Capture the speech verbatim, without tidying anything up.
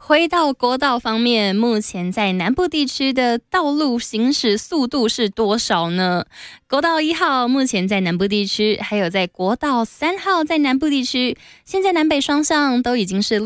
回到国道方面，目前在南部地区的道路行驶速度是多少呢？国道一号目前在南部地区，还有在国道三号在南部地区，现在南北双向都已经是